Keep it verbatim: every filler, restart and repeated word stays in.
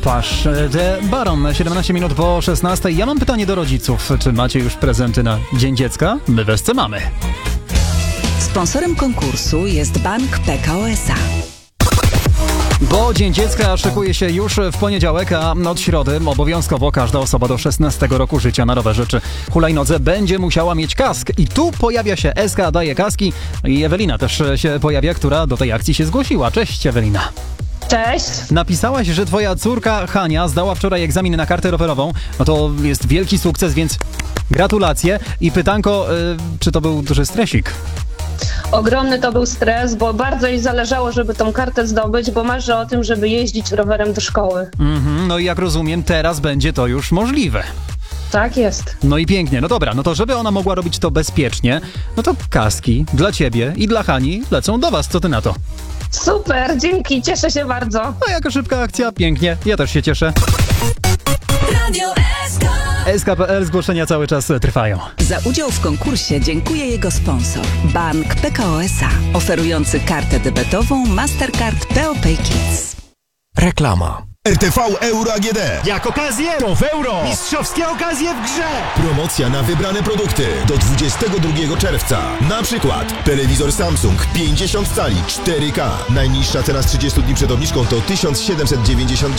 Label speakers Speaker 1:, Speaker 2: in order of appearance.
Speaker 1: Pasz, The Baron, siedemnaście minut po szesnastej. Ja mam pytanie do rodziców. Czy macie już prezenty na Dzień Dziecka? My w Esce mamy.
Speaker 2: Sponsorem konkursu jest Bank P K O S A.
Speaker 1: Bo Dzień Dziecka szykuje się już w poniedziałek, a od środy obowiązkowo każda osoba do szesnastego roku życia na rowerze czy hulajnodze będzie musiała mieć kask. I tu pojawia się S K daje kaski i Ewelina też się pojawia, która do tej akcji się zgłosiła. Cześć, Ewelina.
Speaker 3: Cześć.
Speaker 1: Napisałaś, że twoja córka Hania zdała wczoraj egzamin na kartę rowerową. No to jest wielki sukces, więc gratulacje. I pytanko, yy, czy to był duży stresik?
Speaker 3: Ogromny to był stres, bo bardzo jej zależało, żeby tą kartę zdobyć, bo marzy o tym, żeby jeździć rowerem do szkoły.
Speaker 1: Mhm, no i jak rozumiem, teraz będzie to już możliwe.
Speaker 3: Tak jest.
Speaker 1: No i pięknie, no dobra, no to żeby ona mogła robić to bezpiecznie, no to kaski dla ciebie i dla Hani lecą do was, co ty na to?
Speaker 3: Super, dzięki, cieszę się bardzo.
Speaker 1: No jaka szybka akcja, pięknie, ja też się cieszę.
Speaker 2: Radio S K.
Speaker 1: S K kropka P L, zgłoszenia cały czas trwają.
Speaker 2: Za udział w konkursie dziękuję jego sponsor, Bank P K O S A, oferujący kartę debetową Mastercard P O Pay Kids.
Speaker 4: Reklama.
Speaker 5: R T V Euro A G D.
Speaker 6: Jak okazję, to w euro! Mistrzowskie okazje w grze!
Speaker 5: Promocja na wybrane produkty do dwudziestego drugiego czerwca. Na przykład telewizor Samsung pięćdziesiąt cali cztery K. Najniższa cena z trzydziestu dni przed obniżką to tysiąc siedemset dziewięćdziesiąt